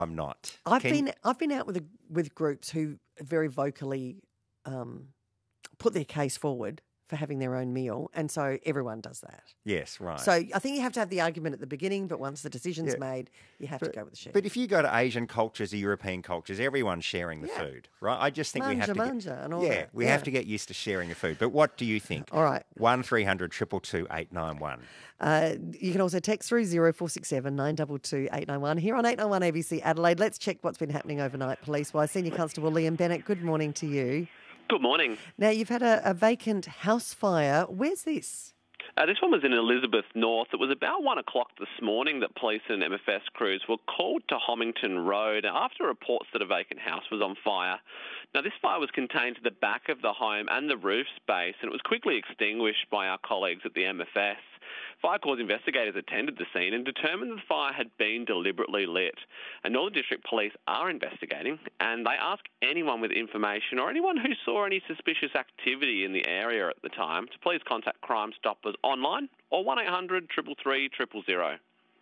I'm not. I've been out with groups who very vocally put their case forward for having their own meal, and so everyone does that. Yes, right. So I think you have to have the argument at the beginning, but once the decision's made, you have to go with the chef. But if you go to Asian cultures or European cultures, everyone's sharing the food, right? I just think we have to we have to get used to sharing the food. But what do you think? All right. 1300 222 891. You can also text through 0467 922 891 here on 891 ABC Adelaide. Let's check what's been happening overnight police-wise. Senior Constable Liam Bennett, good morning to you. Good morning. Now, you've had a vacant house fire. Where's this? This one was in Elizabeth North. It was about 1 o'clock this morning that police and MFS crews were called to Homington Road after reports that a vacant house was on fire. Now, this fire was contained to the back of the home and the roof space, and it was quickly extinguished by our colleagues at the MFS. Fire Corps investigators attended the scene and determined that the fire had been deliberately lit. And Northern District Police are investigating, and they ask anyone with information or anyone who saw any suspicious activity in the area at the time to please contact Crime Stoppers online or 1800 333 000.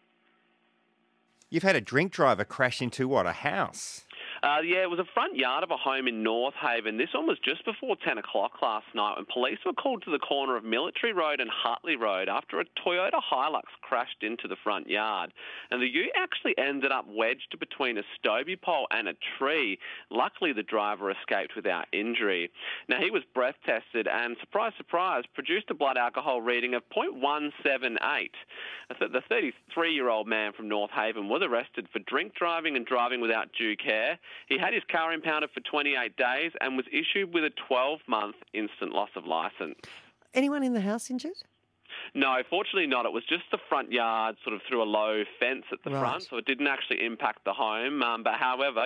You've had a drink driver crash into what, a house? It was a front yard of a home in North Haven. This one was just before 10 o'clock last night when police were called to the corner of Military Road and Hartley Road after a Toyota Hilux crashed into the front yard. And the ute actually ended up wedged between a Stobie pole and a tree. Luckily, the driver escaped without injury. Now, he was breath tested and, surprise, surprise, produced a blood alcohol reading of 0.178. The 33-year-old man from North Haven was arrested for drink driving and driving without due care. He had his car impounded for 28 days and was issued with a 12-month instant loss of licence. Anyone in the house injured? No, fortunately not. It was just the front yard, sort of through a low fence at the front, so it didn't actually impact the home. But however,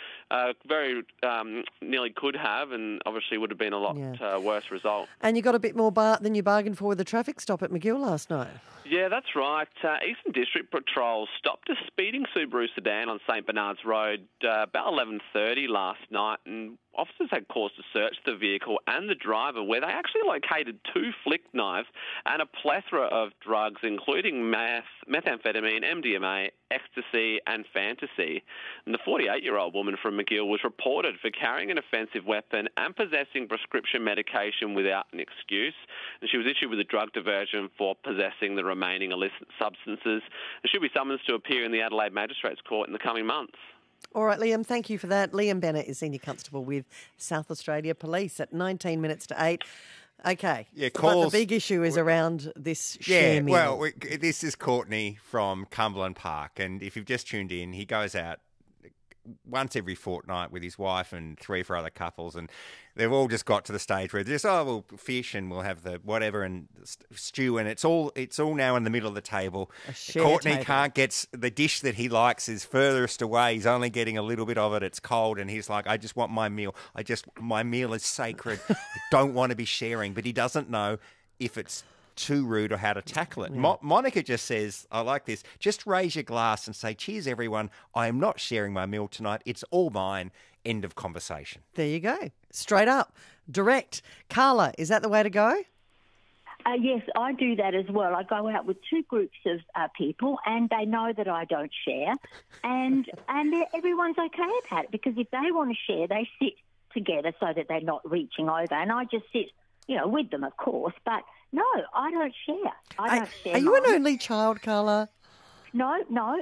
very nearly could have, and obviously would have been a lot worse result. And you got a bit more than you bargained for with the traffic stop at McGill last night. Yeah, that's right. Eastern District Patrol stopped a speeding Subaru sedan on St Bernard's Road about 11:30 last night, and officers had cause to search the vehicle and the driver, where they actually located 2 flick knives and a plethora of drugs, including meth, methamphetamine, MDMA, ecstasy and fantasy. And the 48-year-old woman from McGill was reported for carrying an offensive weapon and possessing prescription medication without an excuse. And she was issued with a drug diversion for possessing the remaining illicit substances. And she'll be summoned to appear in the Adelaide Magistrates Court in the coming months. All right, Liam, thank you for that. Liam Bennett is Senior Constable with South Australia Police at 19 minutes to 8. Okay. Yeah, but the big issue is around this share meal. Well, this is Courtney from Cumberland Park, and if you've just tuned in, he goes out once every fortnight with his wife and 3 or 4 other couples, and they've all just got to the stage where they're just, we'll fish and we'll have the whatever and stew, and it's all now in the middle of the table. Courtney can't get the dish that he likes is furthest away. He's only getting a little bit of it. It's cold, and he's like, I just want my meal. My meal is sacred. I don't want to be sharing, but he doesn't know if it's too rude or how to tackle it. Yeah. Monica just says, I like this, just raise your glass and say, cheers everyone, I am not sharing my meal tonight, it's all mine, end of conversation. There you go. Straight up, direct. Carla, is that the way to go? Yes, I do that as well. I go out with 2 groups of people, and they know that I don't share, and everyone's okay about it, because if they want to share, they sit together so that they're not reaching over, and I just sit, with them, of course, but no, I don't share. I don't share. Are you an only child, Carla? No.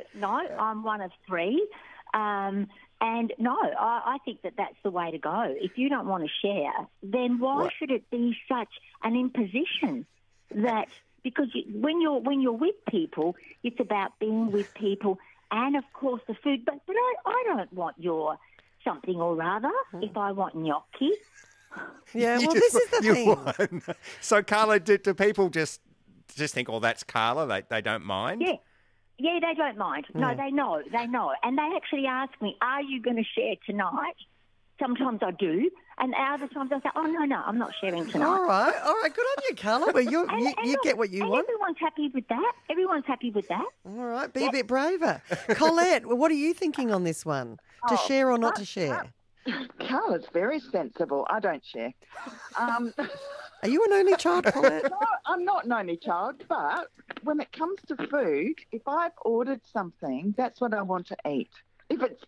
I'm one of 3. And no, I think that that's the way to go. If you don't want to share, then why should it be such an imposition that, because when you're with people, it's about being with people and, of course, the food. But I don't want your something or other if I want gnocchi. Yeah, well, this is the thing. So, Carla, do people just think, that's Carla, they don't mind? Yeah, they don't mind. No, they know. And they actually ask me, are you going to share tonight? Sometimes I do, and other times I say, oh, no, I'm not sharing tonight. All right, good on you, Carla. Well, you get what you want. Everyone's happy with that. All right, be a bit braver. Colette, what are you thinking on this one? To share or not to share? Carla's very sensible. I don't share. Are you an only child, Colette? No, I'm not an only child, but when it comes to food, if I've ordered something, that's what I want to eat. if it's